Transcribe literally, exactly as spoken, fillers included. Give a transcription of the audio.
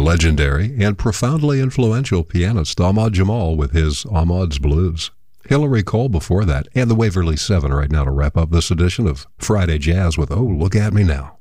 legendary and profoundly influential pianist Ahmad Jamal with his Ahmad's Blues. Hillary Cole before that, and the Waverly Seven right now to wrap up this edition of Friday Jazz with Oh, Look at Me Now.